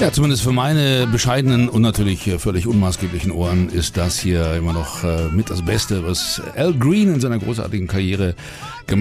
Ja, zumindest für meine bescheidenen und natürlich völlig unmaßgeblichen Ohren ist das hier immer noch mit das Beste, was Al Green in seiner großartigen Karriere gemacht hat.